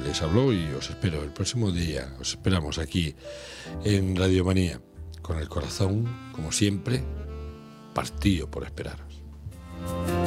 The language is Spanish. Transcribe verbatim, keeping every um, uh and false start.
les habló y os espero el próximo día. Os esperamos aquí en Radiomanía, con el corazón, como siempre, partido por esperar.